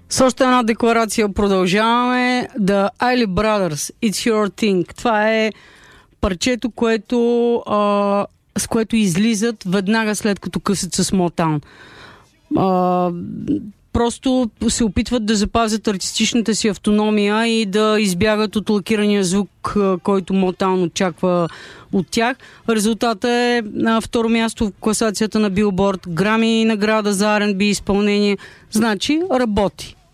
С още една декларация продължаваме. The Isley Brothers, It's Your Thing. Това е парчето, с което излизат веднага след като късат с Motown. Просто се опитват да запазят артистичната си автономия и да избягат от лакирания звук, който Motown очаква от тях. Резултатът е на второ място в класацията на Billboard, Грами награда за R&B изпълнение. Значи работи.